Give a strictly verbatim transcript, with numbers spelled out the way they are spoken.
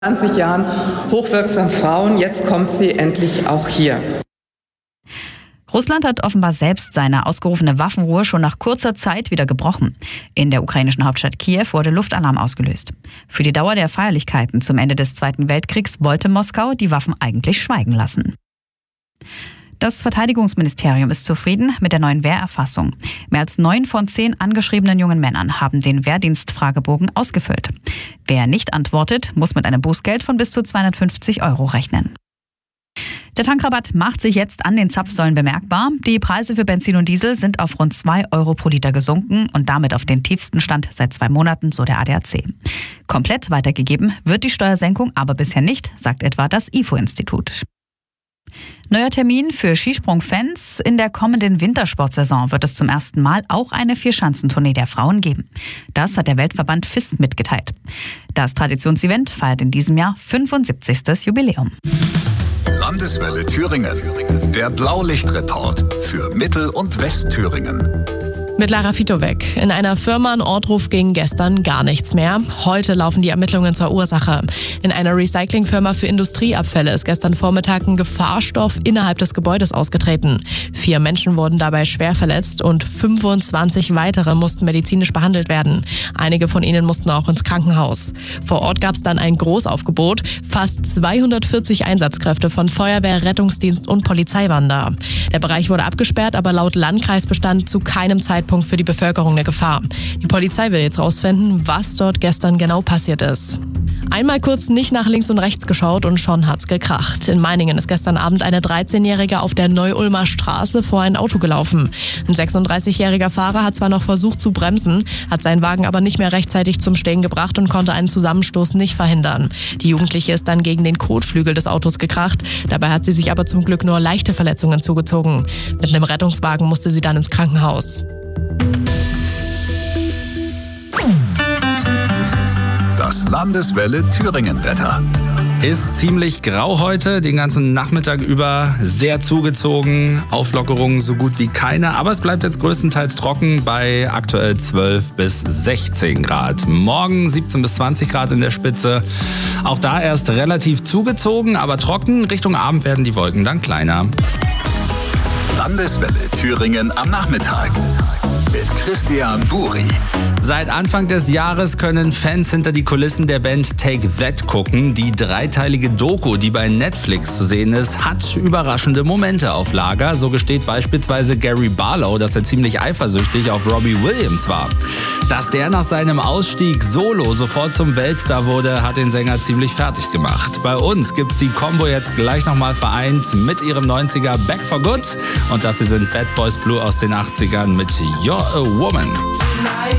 zwanzig Jahren hochwirksam Frauen. Jetzt kommt sie endlich auch hier. Russland hat offenbar selbst seine ausgerufene Waffenruhe schon nach kurzer Zeit wieder gebrochen. In der ukrainischen Hauptstadt Kiew wurde Luftalarm ausgelöst. Für die Dauer der Feierlichkeiten zum Ende des Zweiten Weltkriegs wollte Moskau die Waffen eigentlich schweigen lassen. Das Verteidigungsministerium ist zufrieden mit der neuen Wehrerfassung. Mehr als neun von zehn angeschriebenen jungen Männern haben den Wehrdienstfragebogen ausgefüllt. Wer nicht antwortet, muss mit einem Bußgeld von bis zu zweihundertfünfzig Euro rechnen. Der Tankrabatt macht sich jetzt an den Zapfsäulen bemerkbar. Die Preise für Benzin und Diesel sind auf rund zwei Euro pro Liter gesunken und damit auf den tiefsten Stand seit zwei Monaten, so der A D A C. Komplett weitergegeben wird die Steuersenkung aber bisher nicht, sagt etwa das I F O-Institut. Neuer Termin für Skisprung-Fans. In der kommenden Wintersportsaison wird es zum ersten Mal auch eine Vierschanzentournee der Frauen geben. Das hat der Weltverband F I S mitgeteilt. Das Traditionsevent feiert in diesem Jahr fünfundsiebzigstes Jubiläum. Landeswelle Thüringen. Der Blaulichtreport für Mittel- und Westthüringen. Mit Lara Fitowek. In einer Firma in Ortruf ging gestern gar nichts mehr. Heute laufen die Ermittlungen zur Ursache. In einer Recyclingfirma für Industrieabfälle ist gestern Vormittag ein Gefahrstoff innerhalb des Gebäudes ausgetreten. Vier Menschen wurden dabei schwer verletzt und fünfundzwanzig weitere mussten medizinisch behandelt werden. Einige von ihnen mussten auch ins Krankenhaus. Vor Ort gab es dann ein Großaufgebot. Fast zweihundertvierzig Einsatzkräfte von Feuerwehr, Rettungsdienst und Polizei waren da. Der Bereich wurde abgesperrt, aber laut Landkreis bestand zu keinem Zeitpunkt für die Bevölkerung eine Gefahr. Die Polizei will jetzt rausfinden, was dort gestern genau passiert ist. Einmal kurz nicht nach links und rechts geschaut und schon hat's gekracht. In Meiningen ist gestern Abend eine dreizehnjährige auf der Neu-Ulmer Straße vor ein Auto gelaufen. Ein sechsunddreißigjähriger Fahrer hat zwar noch versucht zu bremsen, hat seinen Wagen aber nicht mehr rechtzeitig zum Stehen gebracht und konnte einen Zusammenstoß nicht verhindern. Die Jugendliche ist dann gegen den Kotflügel des Autos gekracht. Dabei hat sie sich aber zum Glück nur leichte Verletzungen zugezogen. Mit einem Rettungswagen musste sie dann ins Krankenhaus. Das Landeswelle Thüringen-Wetter. Ist ziemlich grau heute, den ganzen Nachmittag über sehr zugezogen, Auflockerungen so gut wie keine, aber es bleibt jetzt größtenteils trocken bei aktuell zwölf bis sechzehn Grad. Morgen siebzehn bis zwanzig Grad in der Spitze, auch da erst relativ zugezogen, aber trocken, Richtung Abend werden die Wolken dann kleiner. Landeswelle Thüringen am Nachmittag mit Christian Buri. Seit Anfang des Jahres können Fans hinter die Kulissen der Band Take That gucken. Die dreiteilige Doku, die bei Netflix zu sehen ist, hat überraschende Momente auf Lager. So gesteht beispielsweise Gary Barlow, dass er ziemlich eifersüchtig auf Robbie Williams war. Dass der nach seinem Ausstieg solo sofort zum Weltstar wurde, hat den Sänger ziemlich fertig gemacht. Bei uns gibt's die Combo jetzt gleich nochmal vereint mit ihrem neunziger Back for Good. Und das hier sind Bad Boys Blue aus den achtzigern mit You're a Woman.